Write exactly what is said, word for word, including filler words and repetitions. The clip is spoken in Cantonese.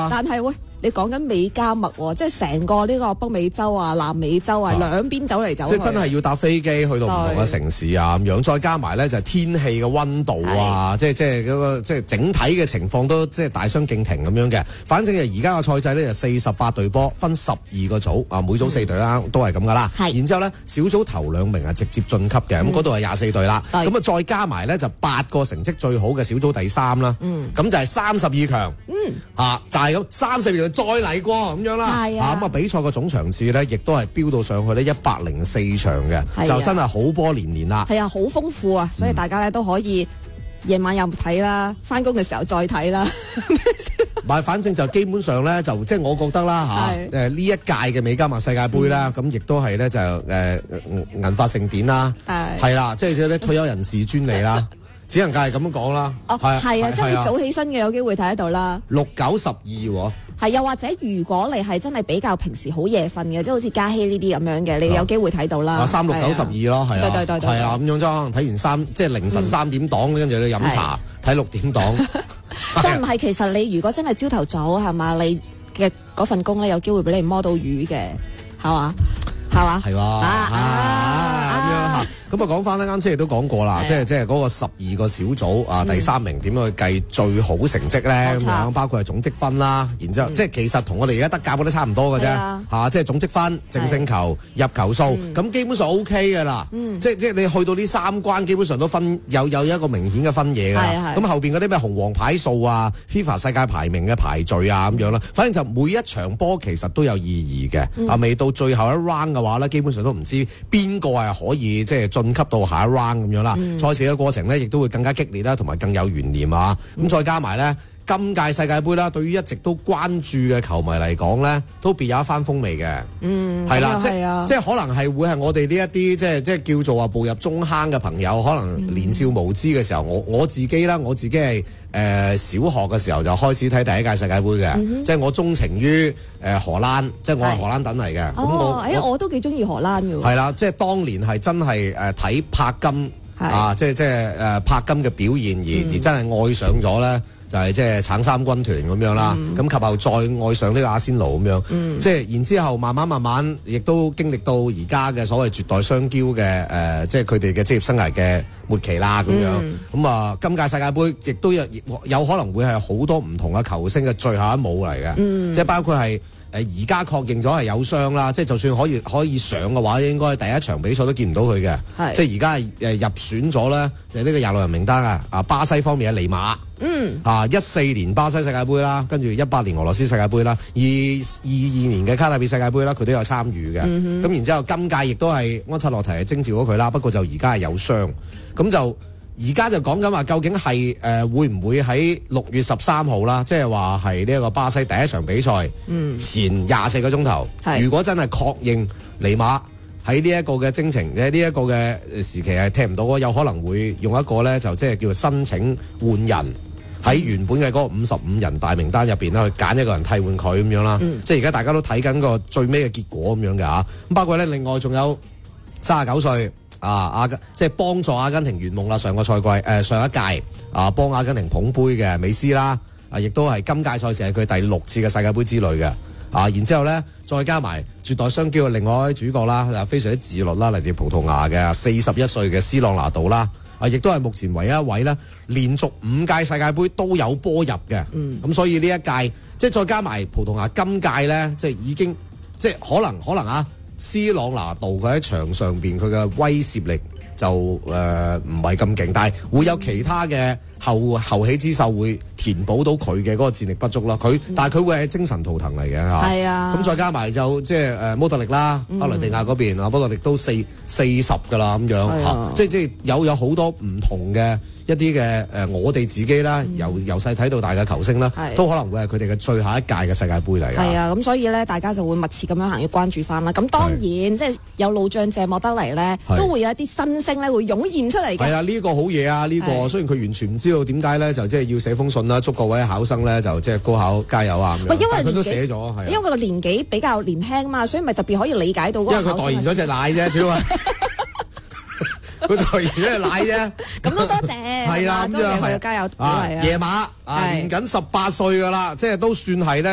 啊。 但係喂，你講緊美加墨喎，即係成個呢個北美洲啊、南美洲啊，兩邊走嚟走去。 即係真係要搭飛機去到唔同嘅城市啊，咁樣再加埋咧就係天氣嘅溫度啊，即係即係嗰個即係整體嘅情況都即係大相徑庭咁樣嘅。反正係而家個賽制咧就四十八隊波，分十二個組啊，每組四隊啦，都係咁噶啦。然之後咧小組頭兩名係直接晉級嘅，咁嗰度係廿四隊啦。咁啊再加埋咧就八個成績最好嘅小組第三啦。咁就係三十二強。嗯，啊就係咁三十二強再嚟過咁樣啦。係啊。咁啊比賽個總場次咧亦都係飆到上去咧一百零四場嘅，就真係好波連連啦。 係啊，好豐富啊，所以大家咧都可以夜晚又睇啦，翻工嘅時候再睇啦。 唔係，反正就基本上咧，就即係我覺得啦嚇，誒呢一屆嘅美加墨世界盃啦，咁亦都係咧就誒銀髮盛典啦，係啦，即係啲退休人士專利啦，只能夠係咁樣講啦。 哦，係啊，即係早起身嘅有機會睇得到啦。 六九十二喎。 係，又或者如果你係真係比較平時好夜瞓嘅，即係好似嘉熙呢啲咁樣嘅，你有機會睇到啦。 三六九十二咯，係啊， 對對對， 係啊，咁樣即可能睇完三，即係凌晨三點檔，跟住你飲茶睇六點檔。 再唔係，其實你如果真係朝頭早係嘛，你嘅嗰份工咧有機會俾你摸到魚嘅，係嘛？係嘛？ 係喎。啊咁樣嚇。咁啊講翻咧，啱先亦都講過啦，即係即係嗰個十二個小組啊，第三名點樣去計最好成績咧？咁樣包括係總積分啦，然之後即係其實同我哋而家德甲嗰啲差唔多嘅啫，嚇，即係總積分、淨勝球、入球數，咁基本上 O K 嘅啦。即係即係你去到呢三關，基本上都分有有一個明顯嘅分野㗎啦。咁後邊嗰啲咩紅黃牌數啊、FIFA 世界排名嘅排序啊咁樣啦，反正就每一場波其實都有意義嘅。啊，未到最後一 round 嘅話咧，基本上都唔知邊個係可以即係晉級到下一 round 咁樣啦，嗯、賽事嘅過程呢亦都會更加激烈啦，同埋更有懸念啊！咁、嗯、再加埋呢，今屆世界盃啦，對於一直都關注嘅球迷嚟講呢，都別有一番風味嘅。嗯，係啦，即係即係可能係會係我哋呢一啲即係即係叫做話步入中坑嘅朋友，可能年少無知嘅時候，我我自己啦，我自己係誒、呃、小學嘅時候就開始睇第一屆世界盃嘅，嗯、即係我鍾情於誒、呃、荷蘭，即係我係荷蘭躉嚟嘅。咁我誒我都幾中意荷蘭嘅。 係啦，即係當年係真係誒睇柏金啊，即係即係誒柏金嘅表現而、嗯、而真係愛上咗咧。就係即係橙衫軍團咁樣啦，咁、嗯、及後再愛上呢個阿仙奴咁樣，嗯、即係然之後慢慢慢慢，亦都經歷到而家嘅所謂絕代雙驕嘅誒、呃，即係佢哋嘅職業生涯嘅末期啦咁樣。咁啊、嗯，今屆世界盃亦都有有可能會係好多唔同嘅球星嘅最後一舞嚟嘅，嗯、即係包括係。誒而家確認咗係有傷啦，即係就算可以可以上嘅話，應該第一場比賽都見唔到佢嘅。是即係而家係誒入選咗咧，就係、是、呢個廿六人名單啊！啊，巴西方面嘅尼馬，嗯，啊一四年巴西世界盃啦，跟住一八年俄羅斯世界盃啦，二二二年嘅卡塔爾世界盃啦，佢都有參與嘅。咁、嗯、哼然之後今屆亦都係安察洛提係徵召咗佢啦，不過就而家係有傷，咁就。而家就講緊話，究竟係誒、呃、會唔會喺六月十三號啦，即係話係呢一個巴西第一場比賽、嗯、前廿四個鐘頭，是如果真係確認尼馬喺呢一個嘅征程嘅呢一個嘅時期係踢唔到，有可能會用一個咧就即係叫做申請換人喺原本嘅嗰個五十五人大名單入邊啦，去揀一個人替換佢咁樣啦。嗯、即係而家大家都睇緊個最尾嘅結果咁樣嘅嚇。咁包括咧，另外仲有三十九歲。啊！阿即係幫助阿根廷圓夢啦，上個賽季誒、呃、上一屆啊幫阿根廷捧杯嘅美斯啦，啊亦都係今屆賽事係佢第六次嘅世界盃之旅嘅啊，然之後咧再加埋絕代雙驕嘅另外一位主角啦，啊非常之自律啦，嚟自葡萄牙嘅四十一歲嘅斯朗拿度啦，啊亦都係目前唯一一位咧連續五屆世界盃都有波入嘅，嗯，咁所以呢一屆即係再加埋葡萄牙今屆咧，即係已經即係可能可能啊。斯朗拿度佢喺場上邊佢嘅威懾力就誒唔係咁勁，但係會有其他嘅後後起之秀會填補到佢嘅嗰個戰力不足啦。佢、嗯、但係佢會係精神圖騰嚟嘅嚇。係啊，咁再加埋就即係誒摩特力啦，克羅地亞嗰邊啊，摩特力都四四十㗎啦咁樣嚇、啊，即係即係有有好多唔同嘅。一啲嘅誒，我哋自己啦，由由細睇到大嘅球星啦，是都可能會係佢哋嘅最後一屆嘅世界盃嚟嘅。係啊，咁所以咧，大家就會密切咁樣行，要關注翻啦。咁當然，是即係有老將謝幕得嚟咧，是都會有一啲新星咧會湧現出嚟嘅。係啊，呢、呢個好嘢啊！呢、呢個是雖然佢完全唔知道點解咧，就即係要寫封信啦，祝各位考生咧就即係高考加油啊！咁樣，因為佢都寫咗，係因為佢個年紀比較年輕嘛，所以咪特別可以理解到嗰個考生。因為佢代言咗隻奶啫，主要係。佢代言咗隻奶啫，咁都多謝，係啦，咁樣係加油，啊，夜馬啊，年僅十八歲噶啦，即係都算係咧。